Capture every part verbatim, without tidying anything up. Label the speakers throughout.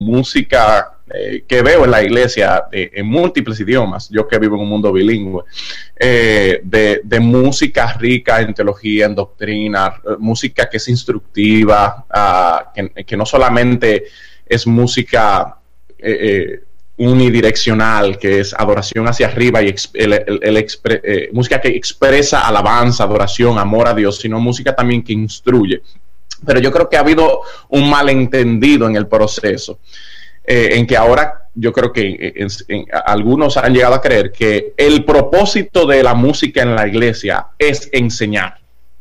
Speaker 1: música eh, que veo en la iglesia eh, en múltiples idiomas, yo que vivo en un mundo bilingüe, eh, de, de música rica en teología, en doctrina, música que es instructiva, uh, que, que no solamente es música eh, eh, unidireccional, que es adoración hacia arriba y exp el, el, el expre eh, música que expresa alabanza, adoración, amor a Dios, sino música también que instruye. Pero yo creo que ha habido un malentendido en el proceso, eh, en que ahora yo creo que en, en, algunos han llegado a creer que el propósito de la música en la iglesia es enseñar.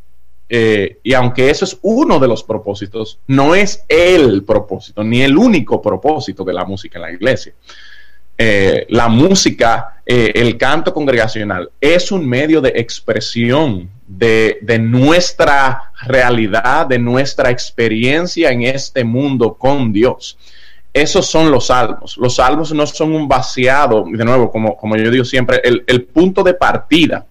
Speaker 1: Eh, y aunque eso es uno de los propósitos, no es el propósito, ni el único propósito de la música en la iglesia. Eh, la música, eh, el canto congregacional, es un medio de expresión de, de nuestra realidad, de nuestra experiencia en este mundo con Dios. Esos son los salmos. Los salmos no son un vaciado, de nuevo, como, como yo digo siempre, el, el punto de partida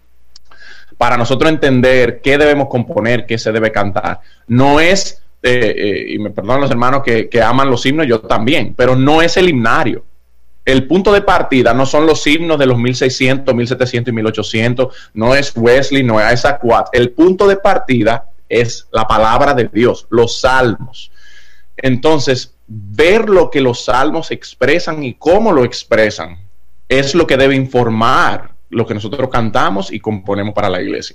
Speaker 1: para nosotros entender qué debemos componer, qué se debe cantar. No es, eh, eh, y me perdonan los hermanos que, que aman los himnos, yo también, pero no es el himnario. El punto de partida no son los himnos de los mil seiscientos, mil setecientos y mil ochocientos, no es Wesley, no es Isaac Watts. El punto de partida es la palabra de Dios, los salmos. Entonces, ver lo que los salmos expresan y cómo lo expresan es lo que debe informar lo que nosotros cantamos y componemos para la iglesia.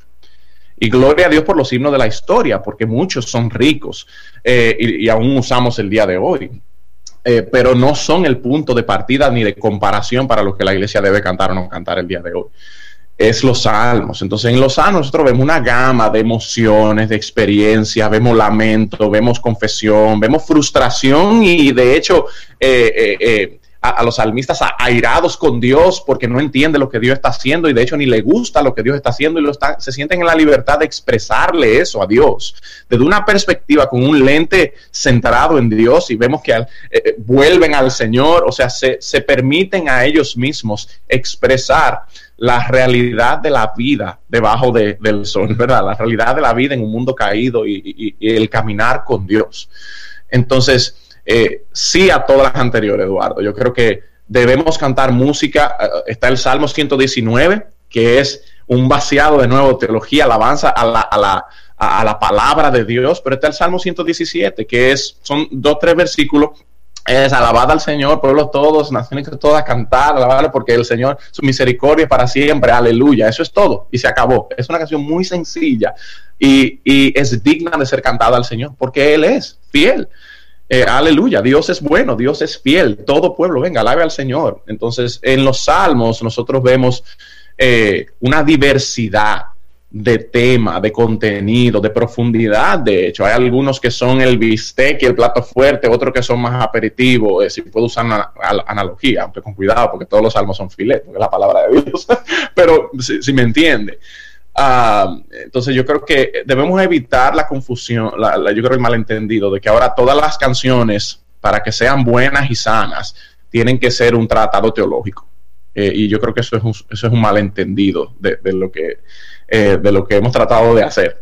Speaker 1: Y gloria a Dios por los himnos de la historia, porque muchos son ricos eh, y, y aún usamos el día de hoy. Eh, pero no son el punto de partida ni de comparación para lo que la iglesia debe cantar o no cantar el día de hoy. Es los salmos. Entonces, en los salmos nosotros vemos una gama de emociones, de experiencias, vemos lamento, vemos confesión, vemos frustración y, de hecho, eh, eh, eh, a, a los salmistas airados con Dios porque no entiende lo que Dios está haciendo y, de hecho, ni le gusta lo que Dios está haciendo y lo está, se sienten en la libertad de expresarle eso a Dios desde una perspectiva con un lente centrado en Dios, y vemos que al, eh, vuelven al Señor, o sea, se, se permiten a ellos mismos expresar la realidad de la vida debajo de, del sol, ¿verdad? La realidad de la vida en un mundo caído y, y, y el caminar con Dios. Entonces, eh, sí a todas las anteriores, Eduardo. Yo creo que debemos cantar música. Uh, está el Salmo ciento diecinueve, que es un vaciado de nuevo, teología, alabanza a la, a la, a, a la palabra de Dios, pero está el Salmo ciento diecisiete, que es, son dos, tres versículos. Es alabad al Señor, pueblos todos, naciones todas, cantar, alabarle, porque el Señor, su misericordia es para siempre, aleluya. Eso es todo, y se acabó. Es una canción muy sencilla y, y es digna de ser cantada al Señor, porque Él es fiel. Eh, aleluya, Dios es bueno, Dios es fiel. Todo pueblo, venga, alabe al Señor. Entonces, en los salmos nosotros vemos eh, una diversidad de tema, de contenido, de profundidad. De hecho, hay algunos que son el bistec y el plato fuerte, otros que son más aperitivos, eh, si puedo usar una analogía, aunque con cuidado, porque todos los salmos son filet, porque es la palabra de Dios, pero si, si me entiende. Uh, entonces yo creo que debemos evitar la confusión, la, la, yo creo el malentendido de que ahora todas las canciones, para que sean buenas y sanas, tienen que ser un tratado teológico. Eh, y yo creo que eso es un, eso es un malentendido de, de lo que eh, de lo que hemos tratado de hacer.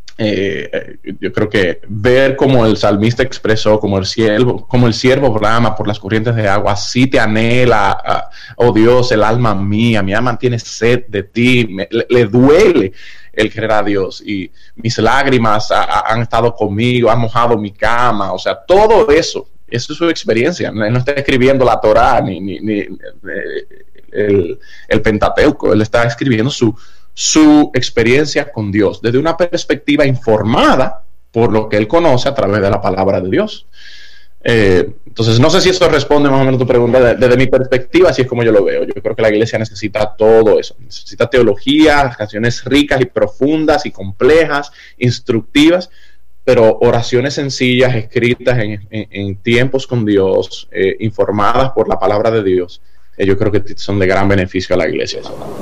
Speaker 1: Eh, eh, yo creo que ver como el salmista expresó, como el siervo, como el siervo brama por las corrientes de agua, así te anhela, uh, oh Dios, el alma mía, mi alma tiene sed de ti, me, le, le duele el querer a Dios, y mis lágrimas a, a, han estado conmigo, han mojado mi cama, o sea, todo eso, eso es su experiencia. Él no está escribiendo la Torá ni, ni, ni eh, el, el Pentateuco, él está escribiendo su su experiencia con Dios desde una perspectiva informada por lo que él conoce a través de la palabra de Dios. Eh, entonces, no sé si esto responde más o menos a tu pregunta. Desde, desde mi perspectiva, así es como yo lo veo. Yo creo que la iglesia necesita todo eso. Necesita teología, canciones ricas y profundas y complejas, instructivas, pero oraciones sencillas, escritas en, en, en tiempos con Dios, eh, informadas por la palabra de Dios. Eh, yo creo que son de gran beneficio a la iglesia.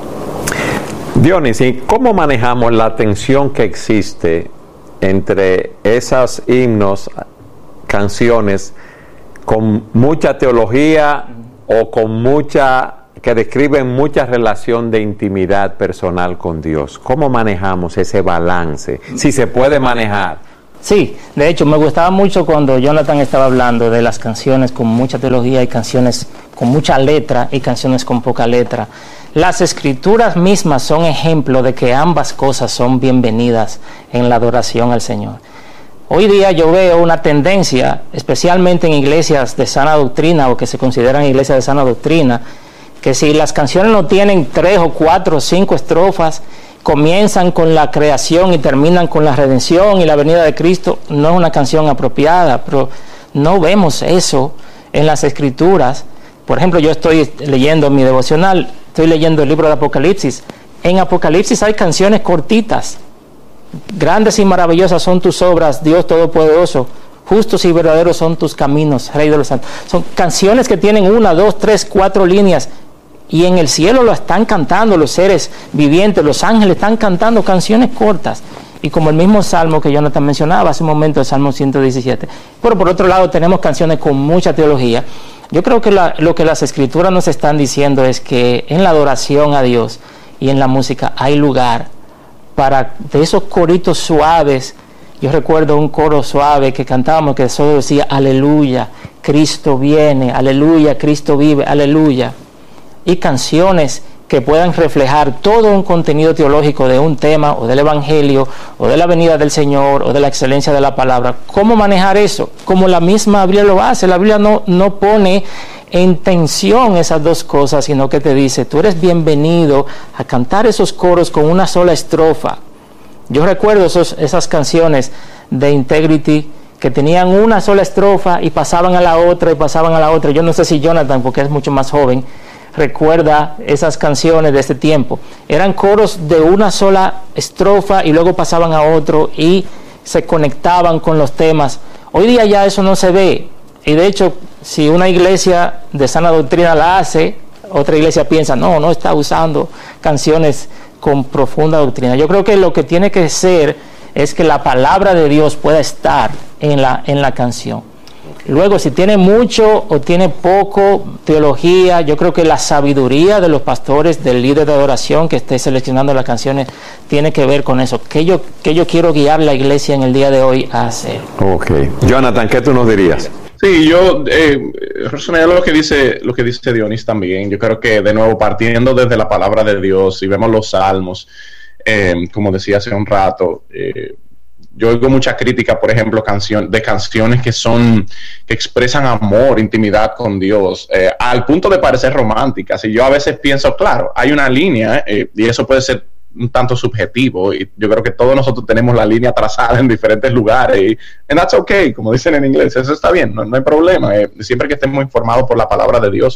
Speaker 2: Dionisio, ¿cómo manejamos la tensión que existe entre esos himnos, canciones con mucha teología o con mucha, que describen mucha relación de intimidad personal con Dios? ¿Cómo manejamos ese balance? Si se puede manejar.
Speaker 3: Sí, de hecho me gustaba mucho cuando Jonathan estaba hablando de las canciones con mucha teología y canciones con mucha letra y canciones con poca letra. Las escrituras mismas son ejemplo de que ambas cosas son bienvenidas en la adoración al Señor. Hoy día yo veo una tendencia, especialmente en iglesias de sana doctrina o que se consideran iglesias de sana doctrina, que si las canciones no tienen tres o cuatro o cinco estrofas, comienzan con la creación y terminan con la redención y la venida de Cristo, no es una canción apropiada, pero no vemos eso en las escrituras. Por ejemplo, yo estoy leyendo mi devocional, estoy leyendo el libro de Apocalipsis. En Apocalipsis hay canciones cortitas. Grandes y maravillosas son tus obras, Dios Todopoderoso. Justos y verdaderos son tus caminos, Rey de los Santos. Son canciones que tienen una, dos, tres, cuatro líneas. Y en el cielo lo están cantando los seres vivientes, los ángeles están cantando canciones cortas. Y como el mismo salmo que Jonathan mencionaba hace un momento, el Salmo ciento diecisiete. Pero por otro lado tenemos canciones con mucha teología. Yo creo que la, lo que las escrituras nos están diciendo es que en la adoración a Dios y en la música hay lugar para de esos coritos suaves. Yo recuerdo un coro suave que cantábamos que solo decía aleluya, Cristo viene, aleluya, Cristo vive, aleluya. Y canciones que puedan reflejar todo un contenido teológico de un tema o del evangelio o de la venida del Señor o de la excelencia de la palabra. ¿Cómo manejar eso? Como la misma Biblia lo hace. La Biblia no, no pone en tensión esas dos cosas, sino que te dice, tú eres bienvenido a cantar esos coros con una sola estrofa. Yo recuerdo esos, esas canciones de Integrity que tenían una sola estrofa y pasaban a la otra y pasaban a la otra. Yo no sé si Jonathan, porque es mucho más joven, recuerda esas canciones de ese tiempo. Eran coros de una sola estrofa y luego pasaban a otro y se conectaban con los temas. Hoy día ya eso no se ve. Y de hecho, si una iglesia de sana doctrina la hace, otra iglesia piensa, no, no está usando canciones con profunda doctrina. Yo creo que lo que tiene que ser es que la palabra de Dios pueda estar en la, en la canción. Luego, si tiene mucho o tiene poco teología, yo creo que la sabiduría de los pastores, del líder de adoración que esté seleccionando las canciones, tiene que ver con eso. ¿Qué yo, qué yo quiero guiar la iglesia en el día de hoy a hacer?
Speaker 2: Ok. Jonathan, ¿qué tú nos dirías?
Speaker 1: Sí, yo eh, resumiendo lo que dice lo que dice Dionis también. Yo creo que, de nuevo, partiendo desde la palabra de Dios, si vemos los salmos, eh, como decía hace un rato, eh, yo oigo mucha crítica, por ejemplo, canción, de canciones que son, que expresan amor, intimidad con Dios, eh, al punto de parecer románticas. Y yo a veces pienso, claro, hay una línea, eh, y eso puede ser un tanto subjetivo, y yo creo que todos nosotros tenemos la línea trazada en diferentes lugares, y and that's okay, como dicen en inglés, eso está bien, no, no hay problema, eh, siempre que estemos informados por la palabra de Dios,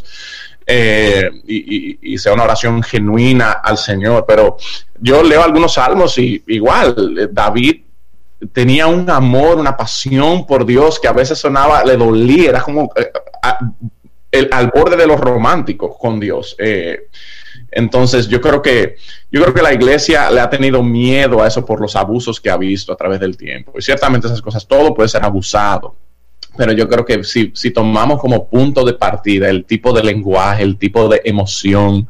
Speaker 1: eh, y, y, y sea una oración genuina al Señor. Pero yo leo algunos salmos y igual, eh, David tenía un amor, una pasión por Dios que a veces sonaba, le dolía, era como eh, a, el, al borde de lo romántico con Dios. Eh, entonces yo creo que yo creo que la iglesia le ha tenido miedo a eso por los abusos que ha visto a través del tiempo. Y ciertamente esas cosas, todo puede ser abusado. Pero yo creo que si, si tomamos como punto de partida el tipo de lenguaje, el tipo de emoción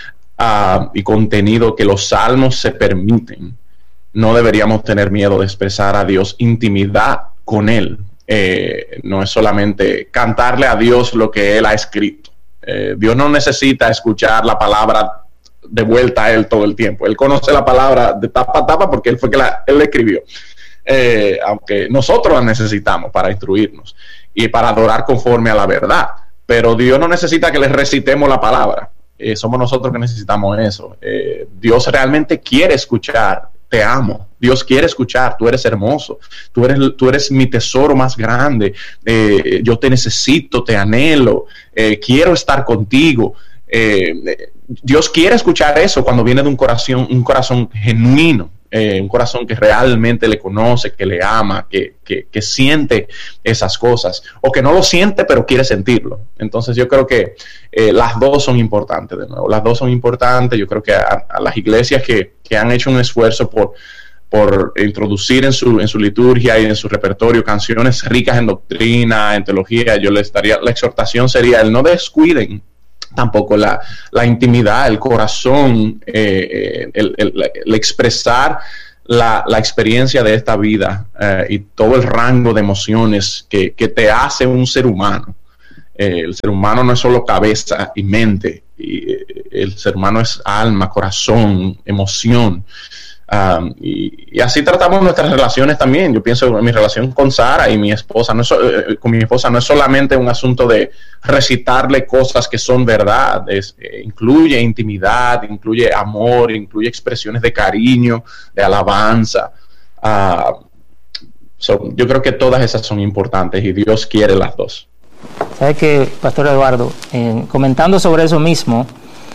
Speaker 1: uh, y contenido que los salmos se permiten, no deberíamos tener miedo de expresar a Dios intimidad con Él. Eh, no es solamente cantarle a Dios lo que Él ha escrito. Eh, Dios no necesita escuchar la palabra de vuelta a Él todo el tiempo. Él conoce la palabra de tapa a tapa porque Él fue que la, Él la escribió. Eh, aunque nosotros la necesitamos para instruirnos y para adorar conforme a la verdad. Pero Dios no necesita que le recitemos la palabra. Eh, somos nosotros que necesitamos eso. Eh, Dios realmente quiere escuchar. Te amo, Dios quiere escuchar, tú eres hermoso, tú eres, tú eres mi tesoro más grande, eh, yo te necesito, te anhelo, eh, quiero estar contigo. Eh, Dios quiere escuchar eso cuando viene de un corazón, un corazón genuino, eh, un corazón que realmente le conoce, que le ama, que, que, que siente esas cosas, o que no lo siente pero quiere sentirlo. Entonces yo creo que eh, las dos son importantes, de nuevo, las dos son importantes. Yo creo que a, a las iglesias que, que han hecho un esfuerzo por, por introducir en su, en su liturgia y en su repertorio canciones ricas en doctrina, en teología, yo les daría, la exhortación sería el no descuiden tampoco la, la intimidad, el corazón, eh, el, el, el expresar la, la experiencia de esta vida eh, y todo el rango de emociones que, que te hace un ser humano. Eh, el ser humano no es solo cabeza y mente, y, eh, el ser humano es alma, corazón, emoción. Um, y, y así tratamos nuestras relaciones también. Yo pienso en mi relación con Sara y mi esposa, no es, eh, con mi esposa no es solamente un asunto de recitarle cosas que son verdad, es, eh, incluye intimidad, incluye amor, incluye expresiones de cariño, de alabanza. Uh, so, yo creo que todas esas son importantes y Dios quiere las dos.
Speaker 3: ¿Sabe qué, Pastor Eduardo? Eh, comentando sobre eso mismo,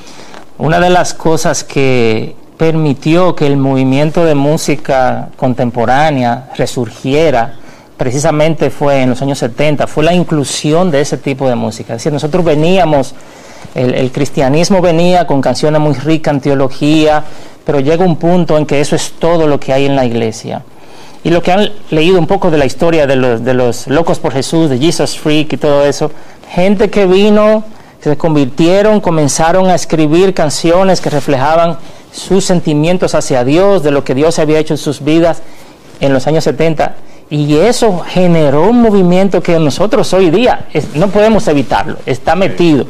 Speaker 3: una de las cosas que permitió que el movimiento de música contemporánea resurgiera precisamente fue en los años setenta, fue la inclusión de ese tipo de música. Es decir, nosotros veníamos, el, el cristianismo venía con canciones muy ricas en teología, pero llega un punto en que eso es todo lo que hay en la iglesia. Y lo que han leído un poco de la historia de los, de los locos por Jesús, de Jesus Freak y todo eso, gente que vino, se convirtieron, comenzaron a escribir canciones que reflejaban sus sentimientos hacia Dios, de lo que Dios había hecho en sus vidas en los años setenta, y eso generó un movimiento que nosotros hoy día es, no podemos evitarlo, está metido.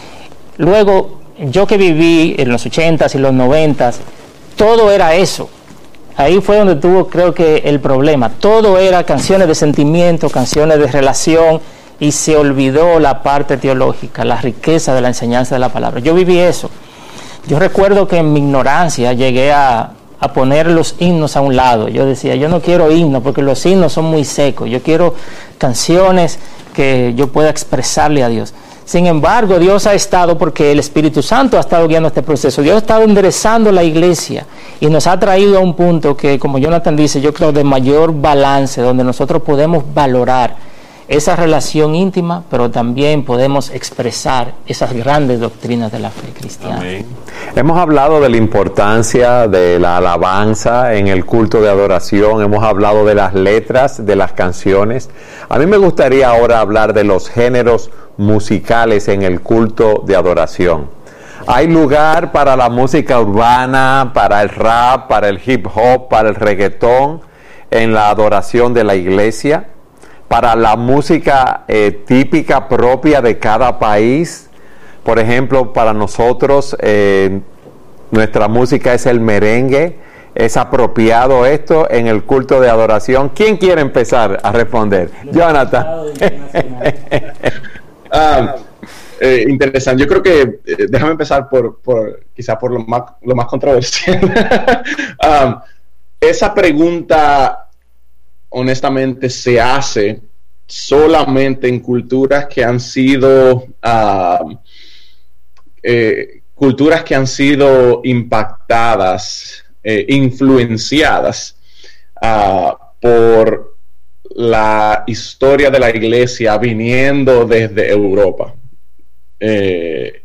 Speaker 3: Luego, yo que viví en los ochentas y los noventas, todo era eso. Ahí fue donde tuvo, creo que, el problema. Todo era canciones de sentimiento, canciones de relación, y se olvidó la parte teológica, la riqueza de la enseñanza de la palabra. Yo viví eso. Yo recuerdo que en mi ignorancia llegué a, a poner los himnos a un lado. Yo decía, yo no quiero himnos porque los himnos son muy secos. Yo quiero canciones que yo pueda expresarle a Dios. Sin embargo, Dios ha estado, porque el Espíritu Santo ha estado guiando este proceso, Dios ha estado enderezando la iglesia y nos ha traído a un punto que, como Jonathan dice, yo creo de mayor balance, donde nosotros podemos valorar esa relación íntima, pero también podemos expresar esas grandes doctrinas de la fe cristiana.
Speaker 2: Amén. Hemos hablado de la importancia de la alabanza en el culto de adoración, hemos hablado de las letras de las canciones. A mí me gustaría ahora hablar de los géneros musicales en el culto de adoración. Hay lugar para la música urbana, para el rap, para el hip hop, para el reggaetón en la adoración de la iglesia, para la música eh, típica propia de cada país. Por ejemplo, para nosotros eh, nuestra música es el merengue. ¿Es apropiado esto en el culto de adoración? ¿Quién quiere empezar a responder? Jonathan.
Speaker 1: ah, eh, interesante. Yo creo que eh, déjame empezar por, por quizá por lo más, lo más controversial. um, esa pregunta honestamente se hace solamente en culturas que han sido uh, eh, culturas que han sido impactadas, eh, influenciadas uh, por la historia de la iglesia viniendo desde Europa. Eh,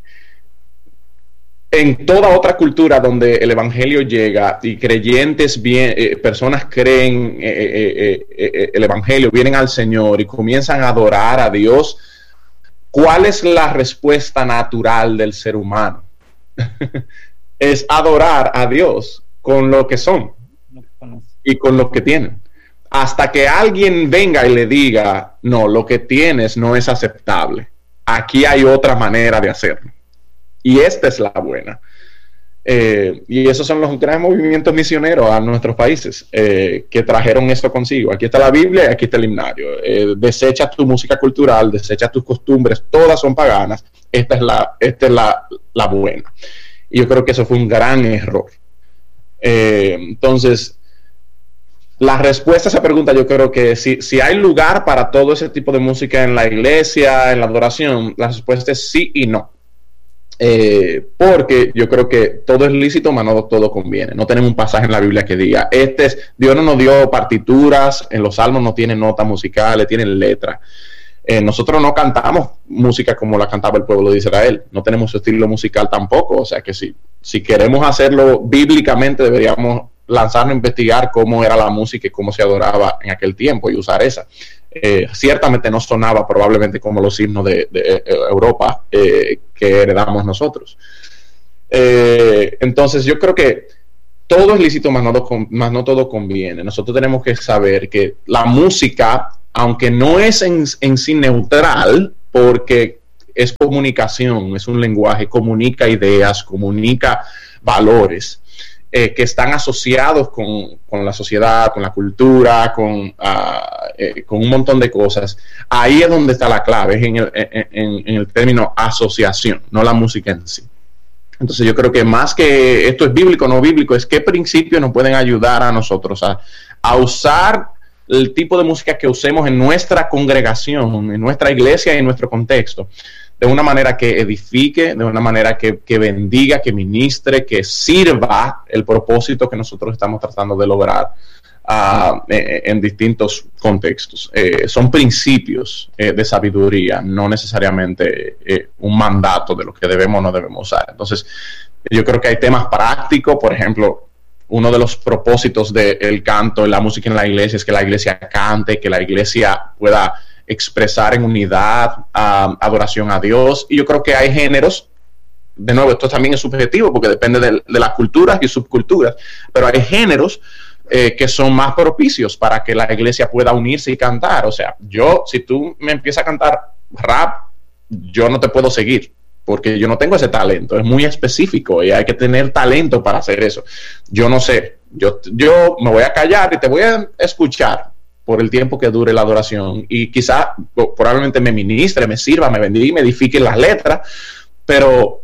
Speaker 1: En toda otra cultura donde el evangelio llega y creyentes, bien, eh, personas creen eh, eh, eh, el evangelio, vienen al Señor y comienzan a adorar a Dios, ¿cuál es la respuesta natural del ser humano? Es adorar a Dios con lo que son y con lo que tienen. Hasta que alguien venga y le diga, no, lo que tienes no es aceptable. Aquí hay otra manera de hacerlo. Y esta es la buena. Eh, y esos son los grandes movimientos misioneros a nuestros países eh, que trajeron esto consigo. Aquí está la Biblia y aquí está el himnario. Eh, desecha tu música cultural, desecha tus costumbres, todas son paganas. Esta es la, esta es la, la buena. Y yo creo que eso fue un gran error. Eh, entonces, la respuesta a esa pregunta, yo creo que si, si hay lugar para todo ese tipo de música en la iglesia, en la adoración, la respuesta es sí y no. Eh, porque yo creo que todo es lícito, mas no todo conviene. No tenemos un pasaje en la Biblia que diga, este es, Dios no nos dio partituras, en los salmos no tienen notas musicales, tienen letras. Eh, nosotros no cantamos música como la cantaba el pueblo de Israel, no tenemos su estilo musical tampoco, o sea que si, si queremos hacerlo bíblicamente deberíamos lanzarnos a investigar cómo era la música y cómo se adoraba en aquel tiempo y usar esa. Eh, ciertamente no sonaba probablemente como los himnos de, de, de Europa eh, que heredamos nosotros. Eh, entonces yo creo que todo es lícito, más no, más no todo conviene. Nosotros tenemos que saber que la música, aunque no es en, en sí neutral, porque es comunicación, es un lenguaje, comunica ideas, comunica valores, Eh, que están asociados con, con la sociedad, con la cultura, con, uh, eh, con un montón de cosas. Ahí es donde está la clave, es en el, en, en el término asociación, no la música en sí. Entonces yo creo que más que esto es bíblico o no bíblico, es qué principios nos pueden ayudar a nosotros a, a usar el tipo de música que usemos en nuestra congregación, en nuestra iglesia y en nuestro contexto, de una manera que edifique, de una manera que, que bendiga, que ministre, que sirva el propósito que nosotros estamos tratando de lograr uh, en, en distintos contextos. Eh, son principios eh, de sabiduría, no necesariamente eh, un mandato de lo que debemos o no debemos usar. Entonces, yo creo que hay temas prácticos, por ejemplo, uno de los propósitos del canto y la música en la iglesia es que la iglesia cante, que la iglesia pueda expresar en unidad, um, adoración a Dios. Y yo creo que hay géneros, de nuevo, esto también es subjetivo porque depende de, de las culturas y subculturas, pero hay géneros eh, que son más propicios para que la iglesia pueda unirse y cantar. O sea, yo, si tú me empiezas a cantar rap, yo no te puedo seguir, porque yo no tengo ese talento, es muy específico y hay que tener talento para hacer eso. Yo no sé, yo, yo me voy a callar y te voy a escuchar por el tiempo que dure la adoración y quizá probablemente me ministre, me sirva, me bendiga, me edifique las letras, pero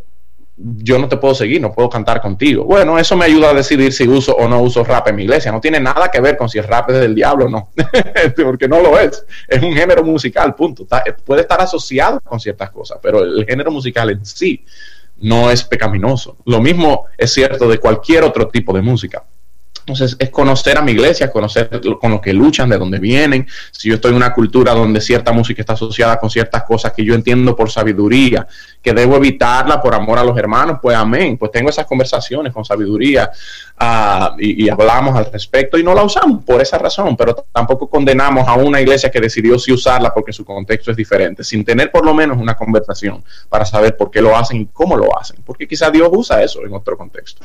Speaker 1: yo no te puedo seguir, no puedo cantar contigo. Bueno, eso me ayuda a decidir si uso o no uso rap en mi iglesia. No tiene nada que ver con si el rap es del diablo o no, porque no lo es. Es un género musical, punto. Está, puede estar asociado con ciertas cosas, pero el género musical en sí no es pecaminoso. Lo mismo es cierto de cualquier otro tipo de música. Entonces, es conocer a mi iglesia, conocer con lo que luchan, de dónde vienen. Si yo estoy en una cultura donde cierta música está asociada con ciertas cosas que yo entiendo por sabiduría, que debo evitarla por amor a los hermanos, pues amén. Pues tengo esas conversaciones con sabiduría uh, y, y hablamos al respecto y no la usamos por esa razón, pero tampoco condenamos a una iglesia que decidió sí usarla porque su contexto es diferente, sin tener por lo menos una conversación para saber por qué lo hacen y cómo lo hacen, porque quizá Dios usa eso en otro contexto.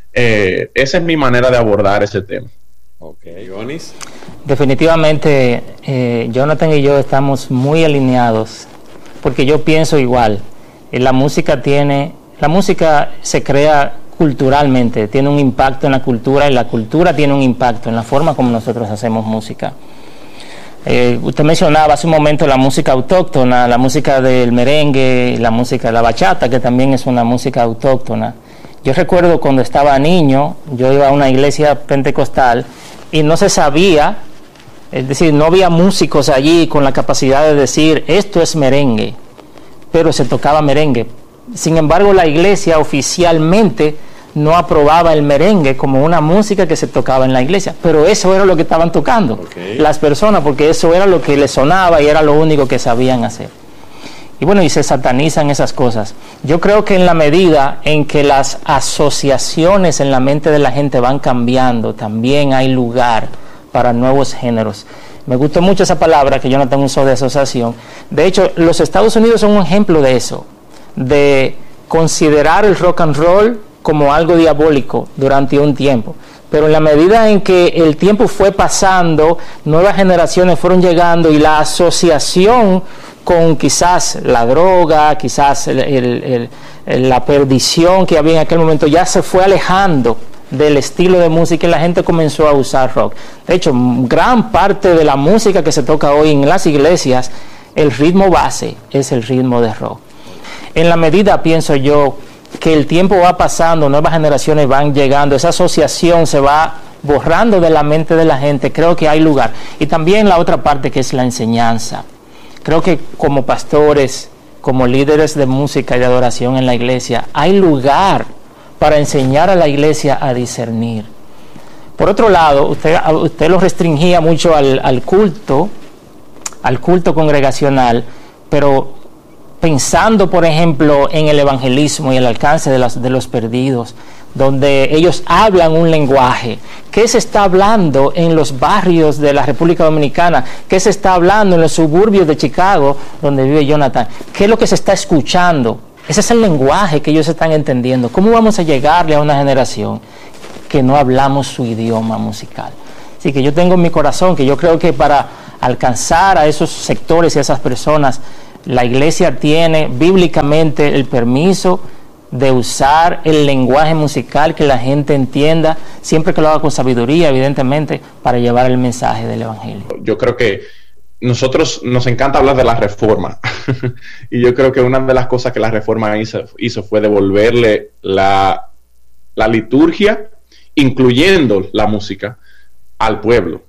Speaker 1: Eh, esa es mi manera de abordar ese tema.
Speaker 2: Ok, Ionis.
Speaker 3: Definitivamente, eh, Jonathan y yo estamos muy alineados, porque yo pienso igual. Eh, la música tiene, la música se crea culturalmente, tiene un impacto en la cultura y la cultura tiene un impacto en la forma como nosotros hacemos música. Eh, usted mencionaba hace un momento la música autóctona, la música del merengue, la música de la bachata, que también es una música autóctona. Yo recuerdo cuando estaba niño, yo iba a una iglesia pentecostal y no se sabía, es decir, no había músicos allí con la capacidad de decir esto es merengue, pero se tocaba merengue. Sin embargo, la iglesia oficialmente no aprobaba el merengue como una música que se tocaba en la iglesia, pero eso era lo que estaban tocando okay. las personas, porque eso era lo que les sonaba y era lo único que sabían hacer. Y bueno, y se satanizan esas cosas. Yo creo que en la medida en que las asociaciones en la mente de la gente van cambiando, también hay lugar para nuevos géneros. Me gustó mucho esa palabra que Jonathan usó de asociación. De hecho, los Estados Unidos son un ejemplo de eso, de considerar el rock and roll como algo diabólico durante un tiempo. Pero en la medida en que el tiempo fue pasando, nuevas generaciones fueron llegando y la asociación con quizás la droga, quizás el, el, el, la perdición que había en aquel momento, ya se fue alejando del estilo de música y la gente comenzó a usar rock. De hecho, gran parte de la música que se toca hoy en las iglesias, el ritmo base es el ritmo de rock. En la medida, pienso yo, que el tiempo va pasando, nuevas generaciones van llegando, esa asociación se va borrando de la mente de la gente, creo que hay lugar. Y también la otra parte que es la enseñanza. Creo que como pastores, como líderes de música y de adoración en la iglesia, hay lugar para enseñar a la iglesia a discernir. Por otro lado, usted, usted lo restringía mucho al, al culto, al culto congregacional, pero pensando, por ejemplo, en el evangelismo y el alcance de, las, de los perdidos, donde ellos hablan un lenguaje. ¿Qué se está hablando en los barrios de la República Dominicana? ¿Qué se está hablando en los suburbios de Chicago, donde vive Jonathan? ¿Qué es lo que se está escuchando? Ese es el lenguaje que ellos están entendiendo. ¿Cómo vamos a llegarle a una generación que no hablamos su idioma musical. Así que yo tengo en mi corazón que yo creo que para alcanzar a esos sectores y a esas personas, la iglesia tiene bíblicamente el permiso de usar el lenguaje musical que la gente entienda, siempre que lo haga con sabiduría, evidentemente, para llevar el mensaje del evangelio.
Speaker 1: Yo creo que nosotros nos encanta hablar de la reforma y yo creo que una de las cosas que la reforma hizo, hizo fue devolverle la, la liturgia, incluyendo la música, al pueblo.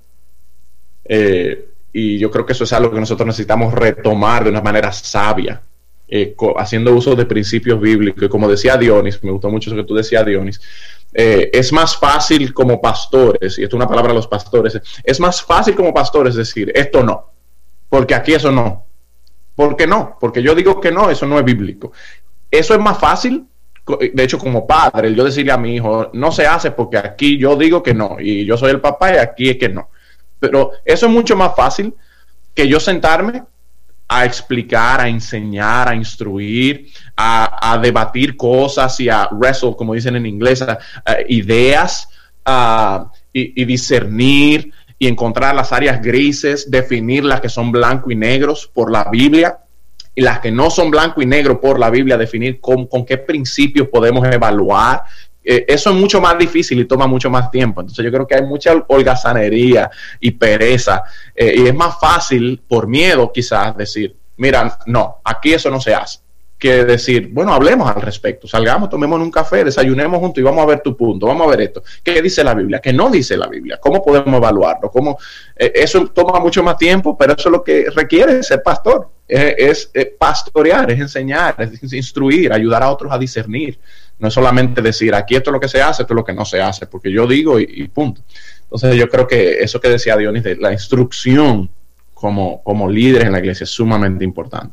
Speaker 1: Eh, y yo creo que eso es algo que nosotros necesitamos retomar de una manera sabia, eh, co- haciendo uso de principios bíblicos. Y como decía Dionis, me gustó mucho eso que tú decías, Dionis, eh, es más fácil como pastores, y esto es una palabra de los pastores, es más fácil como pastores decir, esto no, porque aquí eso no. ¿Por qué no? Porque yo digo que no, eso no es bíblico. Eso es más fácil. De hecho, como padre, yo decirle a mi hijo, no se hace porque aquí yo digo que no, y yo soy el papá y aquí es que no. Pero eso es mucho más fácil que yo sentarme a explicar, a enseñar, a instruir, a, a debatir cosas y a wrestle, como dicen en inglés, a, a ideas a, y, y discernir y encontrar las áreas grises, definir las que son blanco y negros por la Biblia, y las que no son blanco y negro por la Biblia, definir con, con qué principios podemos evaluar. Eh, eso es mucho más difícil y toma mucho más tiempo. Entonces yo creo que hay mucha holgazanería y pereza, eh, y es más fácil, por miedo quizás, decir, mira, no, aquí eso no se hace, que decir, bueno, hablemos al respecto, salgamos, tomemos un café, desayunemos juntos y vamos a ver tu punto, vamos a ver esto. ¿Qué dice la Biblia? ¿Qué no dice la Biblia? ¿Cómo podemos evaluarlo? ¿Cómo? Eh, eso toma mucho más tiempo, pero eso es lo que requiere ser pastor. Es, es, es pastorear, es enseñar, es instruir, ayudar a otros a discernir. No es solamente decir, aquí esto es lo que se hace, esto es lo que no se hace, porque yo digo y, y punto. Entonces yo creo que eso que decía Dionis, de la instrucción como, como líderes en la iglesia es sumamente importante.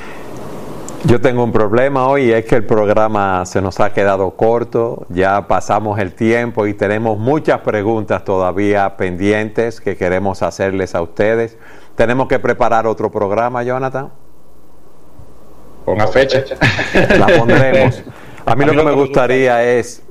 Speaker 2: Yo tengo un problema hoy y es que el programa se nos ha quedado corto, ya pasamos el tiempo y tenemos muchas preguntas todavía pendientes que queremos hacerles a ustedes. ¿Tenemos que preparar otro programa, Jonathan?
Speaker 1: Ponga fecha.
Speaker 2: La pondremos. A mí lo que me gustaría es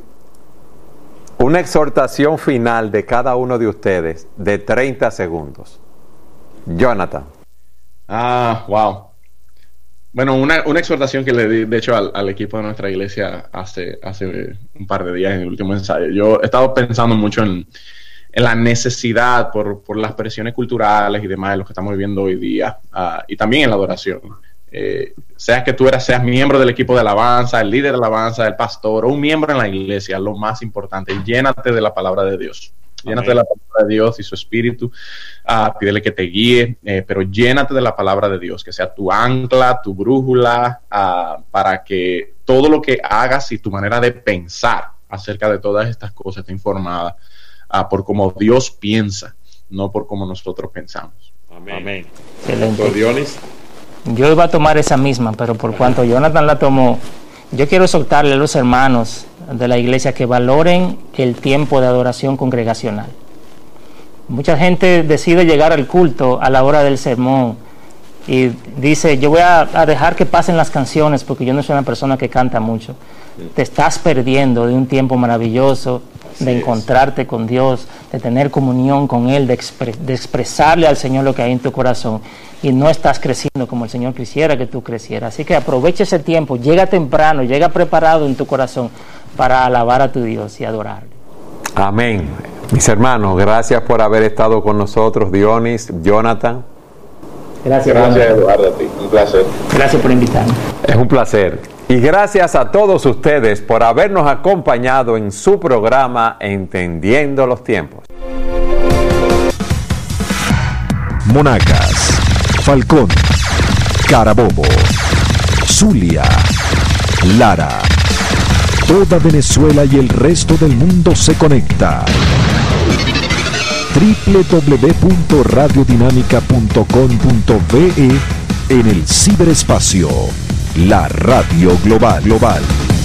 Speaker 2: una exhortación final de cada uno de ustedes de treinta segundos. Jonathan.
Speaker 1: Ah, wow. Bueno, una, una exhortación que le di, de hecho, al, al equipo de nuestra iglesia hace, hace un par de días en el último ensayo. Yo he estado pensando mucho en, en la necesidad por, por las presiones culturales y demás de lo que estamos viviendo hoy día, uh, y también en la adoración. Eh, sea que tú eras, seas miembro del equipo de alabanza, el líder de alabanza, el pastor o un miembro en la iglesia, lo más importante, llénate de la palabra de Dios. Llénate de la palabra de Dios y su espíritu, uh, pídele que te guíe, eh, pero llénate de la palabra de Dios, que sea tu ancla, tu brújula, uh, para que todo lo que hagas y tu manera de pensar acerca de todas estas cosas esté informada uh, por cómo Dios piensa, no por cómo nosotros pensamos.
Speaker 2: Amén. Amén.
Speaker 3: Excelente.
Speaker 2: Dionis.
Speaker 3: Yo iba a tomar esa misma, pero por cuanto Jonathan la tomó, yo quiero exhortarle a los hermanos de la iglesia que valoren el tiempo de adoración congregacional. Mucha gente decide llegar al culto a la hora del sermón y dice, yo voy a, a dejar que pasen las canciones porque yo no soy una persona que canta mucho. Sí. Te estás perdiendo de un tiempo maravilloso, Así de encontrarte es. con Dios, de tener comunión con Él, de, expre- de expresarle al Señor lo que hay en tu corazón, y no estás creciendo como el Señor quisiera que tú crecieras. Así que aprovecha ese tiempo, llega temprano, llega preparado en tu corazón para alabar a tu Dios y adorarle.
Speaker 2: Amén. Mis hermanos, gracias por haber estado con nosotros, Dionis, Jonathan.
Speaker 3: Gracias,
Speaker 1: gracias Eduardo, a ti, un placer.
Speaker 3: Gracias por invitarme.
Speaker 2: Es un placer. Y gracias a todos ustedes por habernos acompañado en su programa Entendiendo los Tiempos.
Speaker 4: Monacas, Falcón, Carabobo, Zulia, Lara. Toda Venezuela y el resto del mundo se conecta. doble u doble u doble u punto radio dinámica punto com punto be en el ciberespacio. La radio global global.